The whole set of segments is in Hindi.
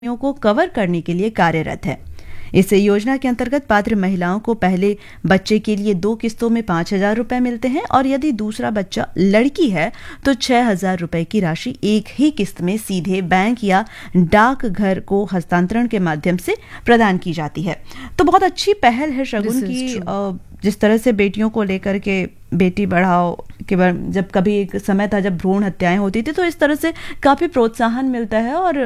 को कवर करने के लिए कार्यरत है। इस योजना के अंतर्गत पात्र महिलाओं को पहले बच्चे के लिए 2 किस्तों में 5,000 रुपए मिलते हैं और यदि दूसरा बच्चा लड़की है तो 6,000 रुपए की राशि एक ही किस्त में सीधे बैंक या डाकघर को हस्तांतरण के माध्यम से प्रदान की जाती है। तो बहुत अच्छी पहल है शगुन की, जिस तरह से बेटियों को लेकर के बेटी बढ़ाओ के बाद जब कभी एक समय था जब भ्रूण हत्याएं होती थी तो इस तरह से काफी प्रोत्साहन मिलता है और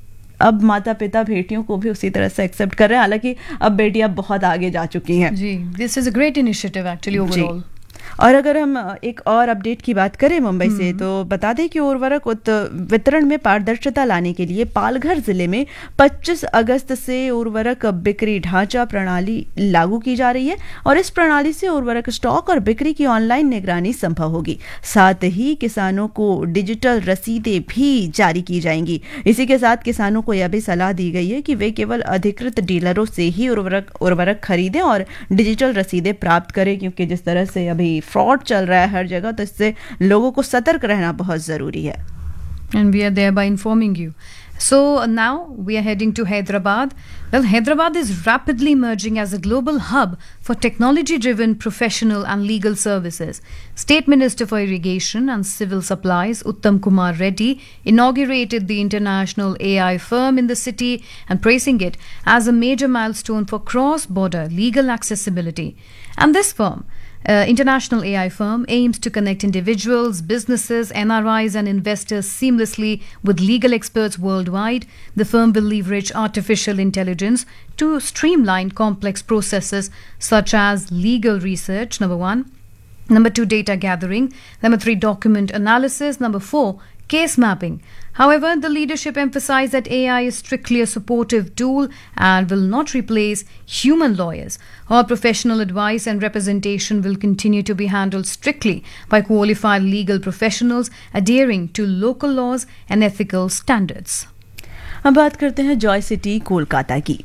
अब माता पिता बेटियों को भी उसी तरह से एक्सेप्ट कर रहे हैं। हालांकि अब बेटियां बहुत आगे जा चुकी हैं। जी, this is a great initiative actually overall. और अगर हम एक और अपडेट की बात करें मुंबई से तो बता दें कि उर्वरक वितरण में पारदर्शिता लाने के लिए पालघर जिले में 25 अगस्त से उर्वरक बिक्री ढांचा प्रणाली लागू की जा रही है और इस प्रणाली से उर्वरक स्टॉक और बिक्री की ऑनलाइन निगरानी संभव होगी। साथ ही किसानों को डिजिटल रसीदें भी जारी की जाएंगी। इसी के साथ किसानों को यह भी सलाह दी गई है कि वे केवल अधिकृत डीलरों से ही उर्वरक खरीदें और डिजिटल रसीदें प्राप्त करें, क्योंकि जिस तरह से अभी फ्रॉड चल रहा है हर जगह, तो इससे लोगों को सतर्क रहना बहुत जरूरी है। And we are thereby informing you. So now we are heading to Hyderabad. Well, Hyderabad is rapidly emerging as a global hub for technology-driven professional and legal services. State Minister for Irrigation and Civil Supplies, Uttam Kumar Reddy, inaugurated the international AI firm in the city and praising it as a major milestone for cross-border legal accessibility. And this firm, international AI firm, aims to connect individuals, businesses, NRIs and investors seamlessly with legal experts worldwide. The firm will leverage artificial intelligence to streamline complex processes such as legal research, number 1. Number 2, data gathering. Number 3, document analysis. Number 4, case mapping. However, the leadership emphasized that AI is strictly a supportive tool and will not replace human lawyers. All professional advice and representation will continue to be handled strictly by qualified legal professionals adhering to local laws and ethical standards. अब बात करते हैं जॉय सिटी कोलकाता की।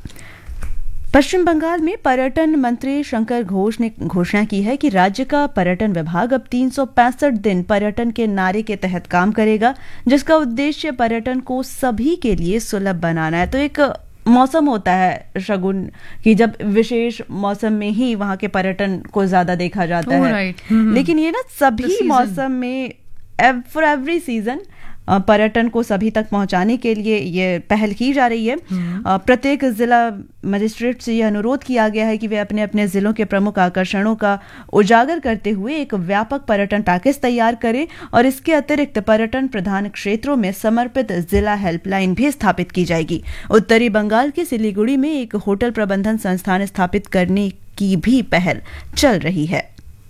पश्चिम बंगाल में पर्यटन मंत्री शंकर घोष ने घोषणा की है कि राज्य का पर्यटन विभाग अब 365 दिन पर्यटन के नारे के तहत काम करेगा, जिसका उद्देश्य पर्यटन को सभी के लिए सुलभ बनाना है। तो एक मौसम होता है शगुन कि जब विशेष मौसम में ही वहां के पर्यटन को ज्यादा देखा जाता है, लेकिन ये ना सभी मौसम में फॉर एवरी सीजन पर्यटन को सभी तक पहुंचाने के लिए ये पहल की जा रही है। प्रत्येक जिला मजिस्ट्रेट से यह अनुरोध किया गया है कि वे अपने अपने जिलों के प्रमुख आकर्षणों का उजागर करते हुए एक व्यापक पर्यटन पैकेज तैयार करें और इसके अतिरिक्त पर्यटन प्रधान क्षेत्रों में समर्पित जिला हेल्पलाइन भी स्थापित की जाएगी। उत्तरी बंगाल के सिलीगुड़ी में एक होटल प्रबंधन संस्थान स्थापित करने की भी पहल चल रही है।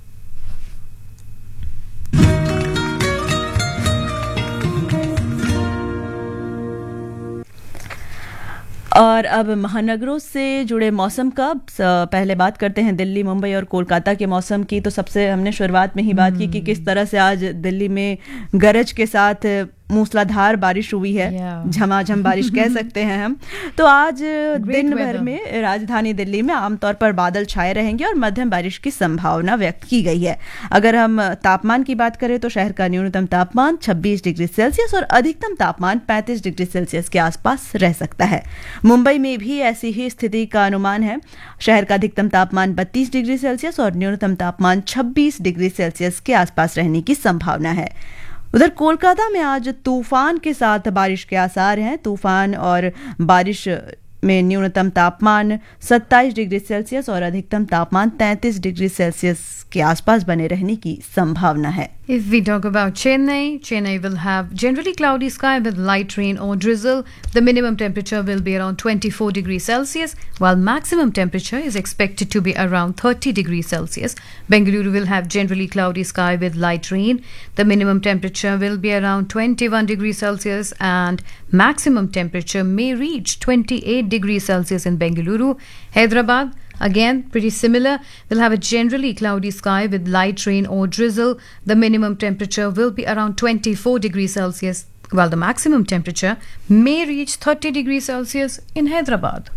और अब महानगरों से जुड़े मौसम का पहले बात करते हैं दिल्ली, मुंबई और कोलकाता के मौसम की। तो सबसे हमने शुरुआत में ही बात की कि किस तरह से आज दिल्ली में गरज के साथ मूसलाधार बारिश हुई है, झमाझम बारिश कह सकते हैं हम। तो आज दिन भर में राजधानी दिल्ली में आमतौर पर बादल छाए रहेंगे और मध्यम बारिश की संभावना व्यक्त की गई है। अगर हम तापमान की बात करें तो शहर का न्यूनतम तापमान 26 डिग्री सेल्सियस और अधिकतम तापमान 35 डिग्री सेल्सियस के आसपास रह सकता है। मुंबई में भी ऐसी ही स्थिति का अनुमान है। शहर का अधिकतम तापमान 32 डिग्री सेल्सियस और न्यूनतम तापमान 26 डिग्री सेल्सियस के आसपास रहने की संभावना है। उधर कोलकाता में आज तूफान के साथ बारिश के आसार हैं। तूफान और बारिश में न्यूनतम तापमान 27 डिग्री सेल्सियस और अधिकतम तापमान 33 डिग्री सेल्सियस के आसपास बने रहने की संभावना है। If we talk about Chennai will have generally cloudy sky with light rain or drizzle. The minimum temperature will be around 24 degrees Celsius, while maximum temperature is expected to be around 30 degrees Celsius. Bengaluru will have generally cloudy sky with light rain. The minimum temperature will be around 21 degrees Celsius and maximum temperature may reach 28 degrees Celsius in Bengaluru. Hyderabad, again, pretty similar. We'll have a generally cloudy sky with light rain or drizzle. The minimum temperature will be around 24 degrees Celsius, while the maximum temperature may reach 30 degrees Celsius in Hyderabad.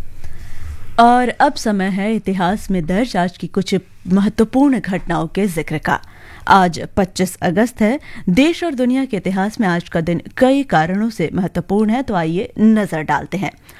और अब समय है इतिहास में दर्ज आज की कुछ महत्वपूर्ण घटनाओं के जिक्र का। आज 25 अगस्त है। देश और दुनिया के इतिहास में आज का दिन कई कारणों से महत्वपूर्ण है, तो आइए नजर डालते हैं।